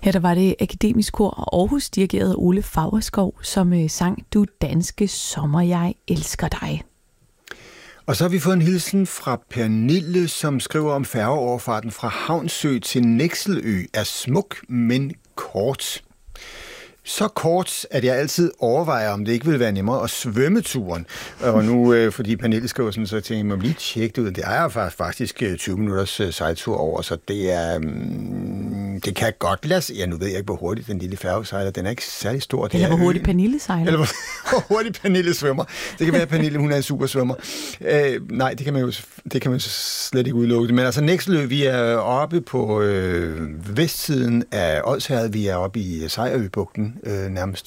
Her der var det Akademisk Kor og Aarhus, dirigeret af Ole Faureskov, som sang Du danske sommer, jeg elsker dig. Og så har vi fået en hilsen fra Pernille, som skriver om færgeoverfarten fra Havnsø til Nekselø er smuk, men kort. Så kort, at jeg altid overvejer, om det ikke vil være nemmere at svømme turen. Og nu, fordi Pernille skriver sådan, så tænker jeg, må lige tjekke det ud. Det er faktisk 20 minutters sejltur over, så det er... det kan godt lade sig. Ja, nu ved jeg ikke, hvor hurtigt den lille færge sejler. Den er ikke særlig stor. Eller hvor hurtigt Pernille sejler. Eller hvor hurtigt Pernille svømmer. Det kan være, at Pernille, hun er en super svømmer. Nej, det kan man jo slet ikke udelukke. Men altså Nekselø, vi er oppe på vestsiden af Odsherred. Vi er oppe i Sejerøbugten nærmest.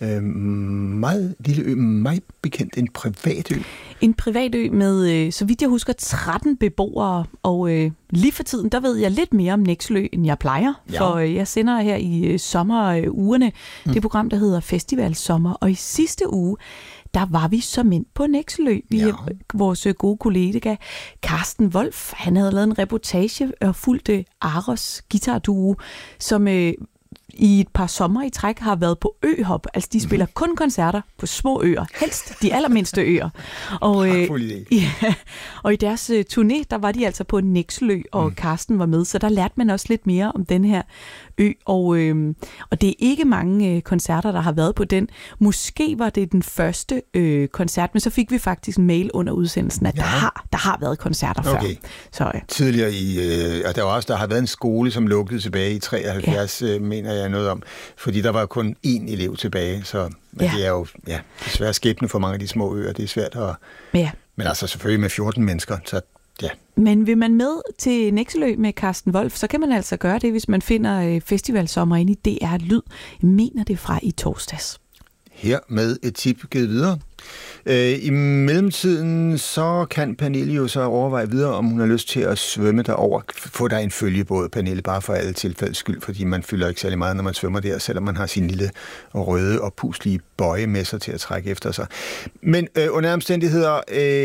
Meget lille ø, meget bekendt, en privat ø. En privat ø med, så vidt jeg husker, 13 beboere, og lige for tiden, der ved jeg lidt mere om Nekselø, end jeg plejer, for jeg sender her i sommerugerne det program, der hedder Festivalsommer, og i sidste uge, der var vi som ind på Nekselø. Vores gode kollega Carsten Wolf, han havde lavet en reportage og fulgte Aros guitarduo, som i et par sommer i træk har været på øhop. Altså, de spiller kun koncerter på små øer. Helst de allermindste øer. Og, og i deres turné, der var de altså på Nekselø, og Carsten var med. Så der lærte man også lidt mere om den her ø. Og det er ikke mange koncerter, der har været på den. Måske var det den første koncert, men så fik vi faktisk en mail under udsendelsen, at der har været koncerter før. Så, tidligere og der har været en skole, som lukkede tilbage i 73, mener jeg noget om, fordi der var kun én elev tilbage, så det er jo desværre skæbne for mange af de små øer, det er svært at... Men altså selvfølgelig med 14 mennesker, så ja. Men vil man med til Nekselø med Carsten Wolf, så kan man altså gøre det, hvis man finder Festivalsommer inde i DR Lyd. Jeg mener det fra i torsdags. Her med et tip givet videre. I mellemtiden så kan Pernille jo så overveje videre, om hun har lyst til at svømme derover. Få der en følgebåd, Pernille, bare for alle tilfældes skyld, fordi man fylder ikke særlig meget, når man svømmer der, selvom man har sin lille røde og puslige bøje med sig til at trække efter sig. Men under omstændigheder,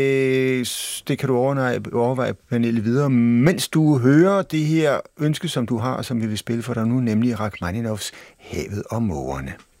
det kan du overveje, Pernille, videre, mens du hører det her ønske, som du har, som vi vil spille for dig nu, nemlig Rachmaninovs Havet og mågerne.